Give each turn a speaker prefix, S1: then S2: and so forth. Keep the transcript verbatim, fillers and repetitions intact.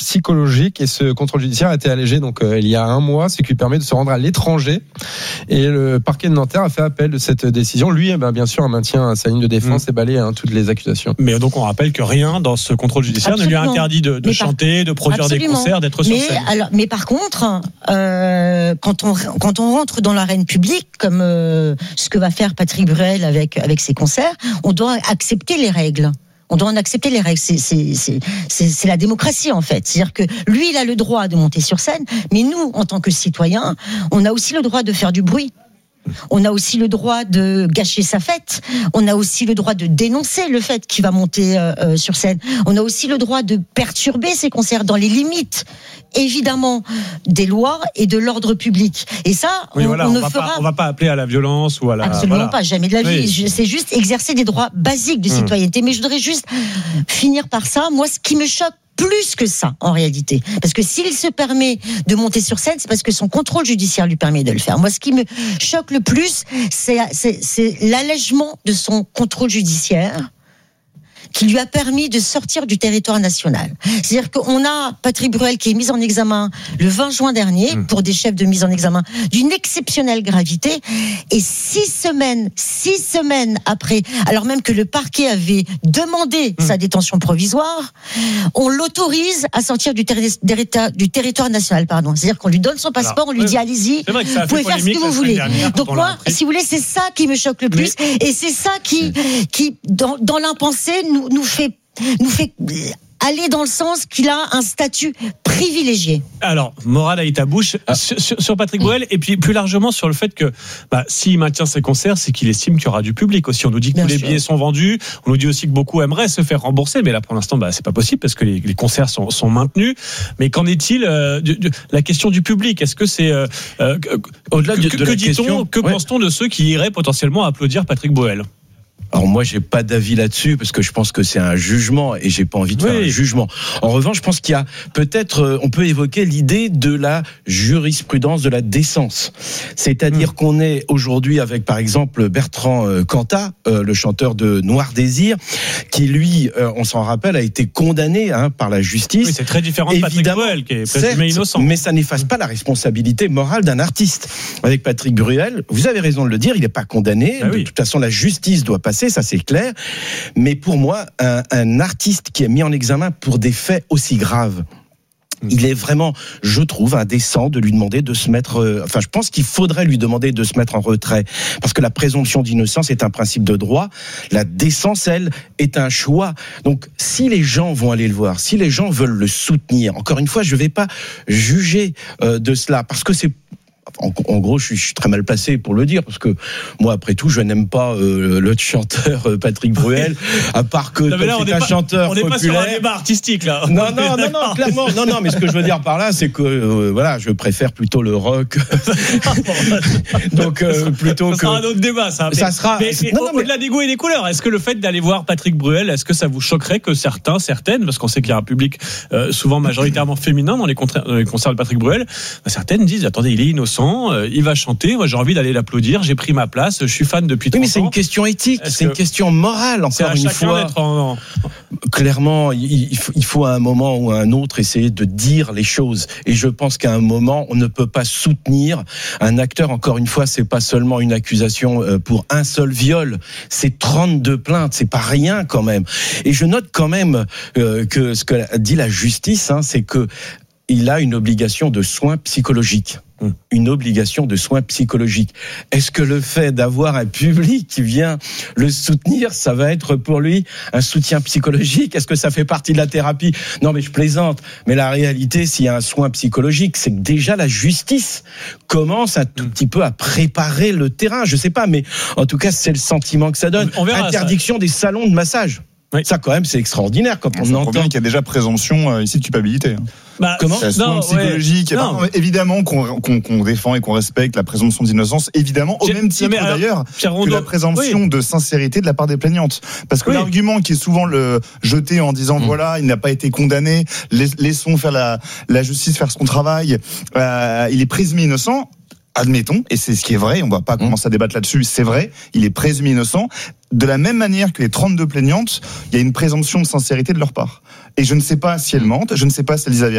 S1: psychologique et ce contrôle judiciaire a été allégé donc euh, il y a un mois, ce qui lui permet de se rendre à l'étranger. Et le parquet de Nanterre a fait appel de cette décision. Lui, eh ben, bien sûr, maintient sa ligne de défense mmh. et balaye hein, toutes les accusations.
S2: Mais donc on rappelle que rien dans ce contrôle judiciaire Absolument. ne lui a interdit de, de chanter, de produire Absolument. des concerts, d'être sur
S3: mais,
S2: scène.
S3: Alors, mais par contre, euh, quand on quand on rentre dans l'arène publique, comme euh, ce que va faire Patrick Bruel avec avec ses concerts, on doit accepter les règles. On doit en accepter les règles. C'est, c'est, c'est, c'est, c'est la démocratie, en fait. C'est-à-dire que lui, il a le droit de monter sur scène, mais nous, en tant que citoyens, on a aussi le droit de faire du bruit. On a aussi le droit de gâcher sa fête. On a aussi le droit de dénoncer le fait qu'il va monter euh, sur scène. On a aussi le droit de perturber ses concerts dans les limites, évidemment, des lois et de l'ordre public. Et ça,
S2: oui,
S3: on,
S2: voilà,
S3: on,
S2: on
S3: ne
S2: va
S3: fera
S2: pas, on va pas appeler à la violence ou à la.
S3: Absolument
S2: voilà.
S3: pas, jamais de la vie.
S2: Oui.
S3: C'est juste exercer des droits basiques de citoyenneté. Mmh. Mais je voudrais juste finir par ça. Moi, ce qui me choque plus que ça, en réalité. Parce que s'il se permet de monter sur scène, c'est parce que son contrôle judiciaire lui permet de le faire. Moi, ce qui me choque le plus, c'est, c'est, c'est l'allègement de son contrôle judiciaire qui lui a permis de sortir du territoire national. C'est-à-dire qu'on a Patrick Bruel qui est mis en examen le vingt juin dernier mmh. pour des chefs de mise en examen d'une exceptionnelle gravité, et six semaines, six semaines après, alors même que le parquet avait demandé mmh. sa détention provisoire, on l'autorise à sortir du, terri- du territoire national. Pardon. C'est-à-dire qu'on lui donne son passeport, alors, on lui dit allez-y, vous pouvez faire ce que vous voulez. Donc moi, si vous voulez, c'est ça qui me choque le plus, Mais... et c'est ça qui, qui dans, dans l'impensé, nous nous fait nous fait aller dans le sens qu'il a un statut privilégié.
S2: Alors, Morad Aïtabouche, ah. sur, sur Patrick Bruel, et puis plus largement sur le fait que bah, s'il maintient ses concerts, c'est qu'il estime qu'il y aura du public aussi. On nous dit que Bien tous sûr. les billets sont vendus, on nous dit aussi que beaucoup aimeraient se faire rembourser, mais là pour l'instant, bah, c'est pas possible parce que les, les concerts sont, sont maintenus. Mais qu'en est-il euh, de, de la question du public ? Est-ce que c'est euh, euh, au-delà de, que, de que la dit-on, question, que ouais. pense-t-on de ceux qui iraient potentiellement applaudir Patrick Bruel ?
S4: Alors moi, j'ai pas d'avis là-dessus parce que je pense que c'est un jugement et j'ai pas envie de oui. faire un jugement. En revanche, je pense qu'il y a peut-être, on peut évoquer l'idée de la jurisprudence de la décence. C'est-à-dire mmh. qu'on est aujourd'hui avec, par exemple, Bertrand Cantat, euh, le chanteur de Noir Désir, qui lui, euh, on s'en rappelle, a été condamné hein, par la justice.
S2: Oui, c'est très différent de Patrick Bruel, qui est présumé innocent.
S4: Mais ça n'efface pas la responsabilité morale d'un artiste. Avec Patrick Bruel, vous avez raison de le dire, il n'est pas condamné. Ah oui. De toute façon, la justice doit passer. Ça c'est clair, mais pour moi, un, un artiste qui est mis en examen pour des faits aussi graves, il est vraiment, je trouve, indécent de lui demander de se mettre. Euh, enfin, je pense qu'il faudrait lui demander de se mettre en retrait, parce que la présomption d'innocence est un principe de droit. La décence, elle, est un choix. Donc, si les gens vont aller le voir, si les gens veulent le soutenir, encore une fois, je ne vais pas juger euh, de cela, parce que c'est En, en gros, je suis, je suis très mal placé pour le dire, parce que moi, après tout, je n'aime pas euh, le chanteur euh, Patrick Bruel, à part que
S2: non, là,
S4: c'est
S2: un
S4: pas,
S2: chanteur
S4: on
S2: populaire. On n'est pas sur un débat artistique, là.
S4: Non, non, non, non, clairement. Non, non, mais ce que je veux dire par là, c'est que, euh, voilà, je préfère plutôt le rock. Donc, euh, plutôt
S2: ça
S4: que.
S2: Ça sera un autre débat, ça. Mais,
S4: ça sera.
S2: Mais, mais, non, au-delà mais... des goûts et des couleurs, est-ce que le fait d'aller voir Patrick Bruel, est-ce que ça vous choquerait que certains, certaines, parce qu'on sait qu'il y a un public euh, souvent majoritairement féminin dans les, contra- dans les concerts de Patrick Bruel, bah, certaines disent, attendez, il est innocent, euh, il va chanter, moi j'ai envie d'aller l'applaudir, j'ai pris ma place, je suis fan depuis trente ans.
S4: Oui, mais c'est une question éthique,
S2: Est-ce
S4: c'est une question morale, encore une fois.
S2: En...
S4: Clairement, il faut, il faut à un moment ou à un autre essayer de dire les choses. Et je pense qu'à un moment, on ne peut pas soutenir un acteur. Encore une fois, c'est pas seulement une accusation pour un seul viol, c'est trente-deux plaintes, c'est pas rien quand même. Et je note quand même euh, que ce que dit la justice, hein, c'est que il a une obligation de soins psychologiques. Une obligation de soins psychologiques. Est-ce que le fait d'avoir un public qui vient le soutenir, ça va être pour lui un soutien psychologique ? Est-ce que ça fait partie de la thérapie ? Non, mais je plaisante. Mais la réalité, s'il y a un soin psychologique, c'est que déjà la justice commence un tout petit peu à préparer le terrain. Je sais pas, mais en tout cas, c'est le sentiment que ça donne.
S2: On verra,
S4: interdiction ça. Des salons de massage. Oui. Ça, quand même, c'est extraordinaire quand on, on entend
S5: qu'il y a déjà présomption euh, ici de culpabilité. Hein.
S2: Bah,
S4: Comment ?
S5: C'est non, psychologique. Ouais. Non. Évidemment qu'on, qu'on, qu'on défend et qu'on respecte la présomption d'innocence, évidemment, au J'ai, même titre alors, d'ailleurs que la présomption oui. de sincérité de la part des plaignantes. Parce que oui. l'argument qui est souvent le jeté en disant mmh. voilà, il n'a pas été condamné, laissons faire la, la justice faire son travail, euh, il est présumé innocent. Admettons, et c'est ce qui est vrai, on ne va pas commencer à débattre là-dessus, c'est vrai, il est présumé innocent. De la même manière que les trente-deux plaignantes, il y a une présomption de sincérité de leur part. Et je ne sais pas si elles mentent, je ne sais pas si elles avaient